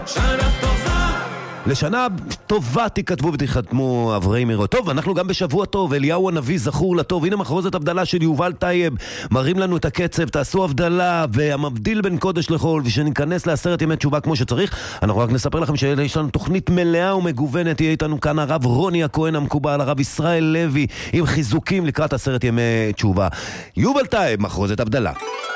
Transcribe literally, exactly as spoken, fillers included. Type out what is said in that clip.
שנה טובה. לשנה טובה תכתבו ותחתמו אברי מירו. טוב, אנחנו גם בשבוע טוב, אליהו הנביא זכור לטוב. הנה מחרוזת הבדלה של יובל טייב, מראים לנו את הקצב, תעשו הבדלה, והמבדיל בין קודש לחול, ושניכנס לעשרת ימי תשובה כמו שצריך. אנחנו רק נספר לכם שיש לנו תוכנית מלאה ומגוונת. יהיה איתנו כאן הרב רוני הכהן המקובל, הרב ישראל לוי, עם חיזוקים לקראת עשרת ימי תשובה. יובל טייב, מחרוזת הבדלה.